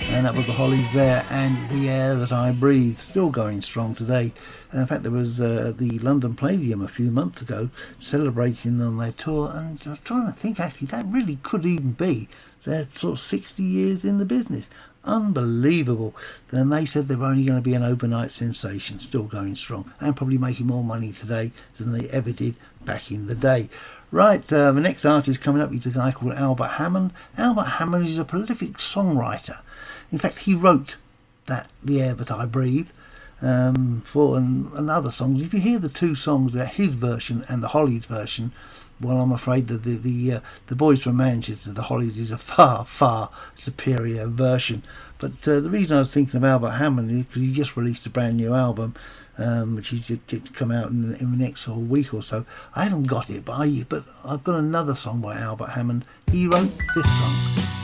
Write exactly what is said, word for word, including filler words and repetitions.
And that was the Hollies there, and The Air That I Breathe, still going strong today. In fact, there was uh, the London Palladium a few months ago celebrating on their tour, and I was trying to think, actually, that really could even be their sort of sixty years in the business. Unbelievable. And they said they're only going to be an overnight sensation, still going strong, and probably making more money today than they ever did back in the day. Right, uh, the next artist coming up is a guy called Albert Hammond. Albert Hammond is a prolific songwriter. In fact, he wrote that The Air That I Breathe um, for and, and other songs. If you hear the two songs, his version and the Hollies version, well, I'm afraid that the the, uh, the Boys from Manchester, the Hollies, is a far, far superior version. But uh, the reason I was thinking of Albert Hammond is because he just released a brand new album, um, which is to come out in, in the next sort of week or so. I haven't got it, but, I, but I've got another song by Albert Hammond. He wrote this song.